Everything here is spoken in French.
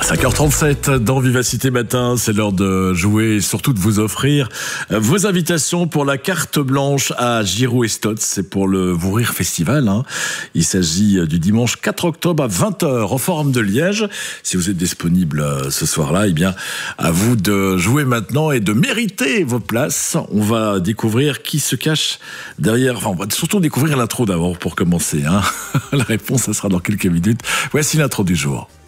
5h37 dans Vivacité Matin, c'est l'heure de jouer et surtout de vous offrir vos invitations pour la carte blanche à Giraud et Stotz. C'est pour le Vous Rire Festival. Il s'agit du dimanche 4 octobre à 20h au Forum de Liège. Si vous êtes disponible ce soir-là, eh bien, à vous de jouer maintenant et de mériter vos places. On va découvrir qui se cache derrière. Enfin, on va surtout découvrir l'intro d'abord pour commencer. La réponse, ça sera dans quelques minutes. Voici l'intro du jour.